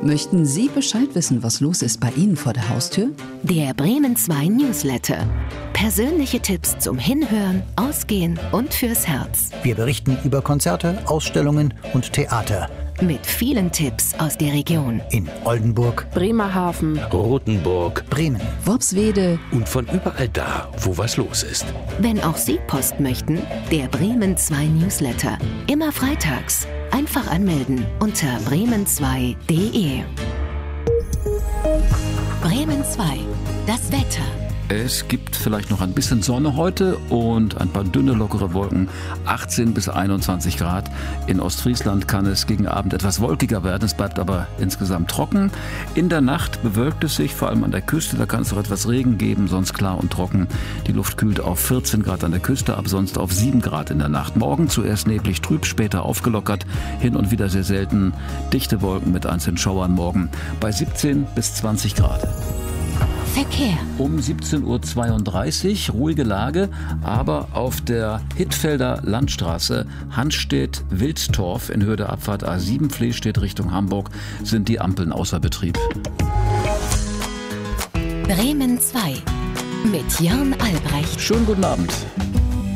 Möchten Sie Bescheid wissen, was los ist bei Ihnen vor der Haustür? Der Bremen 2 Newsletter. Persönliche Tipps zum Hinhören, Ausgehen und fürs Herz. Wir berichten über Konzerte, Ausstellungen und Theater. Mit vielen Tipps aus der Region. In Oldenburg, Bremerhaven, Rothenburg, Bremen, Worpswede und von überall da, wo was los ist. Wenn auch Sie Post möchten, der Bremen 2 Newsletter. Immer freitags. Einfach anmelden unter bremen2.de. Bremen 2. Das Wetter. Es gibt vielleicht noch ein bisschen Sonne heute und ein paar dünne, lockere Wolken. 18 bis 21 Grad. In Ostfriesland kann es gegen Abend etwas wolkiger werden. Es bleibt aber insgesamt trocken. In der Nacht bewölkt es sich, vor allem an der Küste. Da kann es noch etwas Regen geben, sonst klar und trocken. Die Luft kühlt auf 14 Grad an der Küste ab, sonst auf 7 Grad in der Nacht. Morgen zuerst neblig, trüb, später aufgelockert. Hin und wieder sehr selten dichte Wolken mit einzelnen Schauern morgen bei 17 bis 20 Grad. Verkehr. Um 17.32 Uhr, ruhige Lage, aber auf der Hittfelder Landstraße Hanstedt-Wilstorf in Höhe der Abfahrt A7 Flehstedt Richtung Hamburg sind die Ampeln außer Betrieb. Bremen 2 mit Jörn Albrecht. Schönen guten Abend.